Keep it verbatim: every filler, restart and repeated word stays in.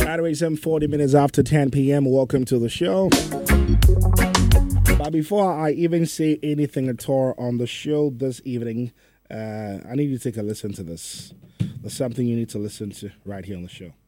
Anyway, seven forty minutes after ten p.m. Welcome to the show. But before I even say anything at all on the show this evening, uh, I need you to take a listen to this. There's something you need to listen to right here on the show.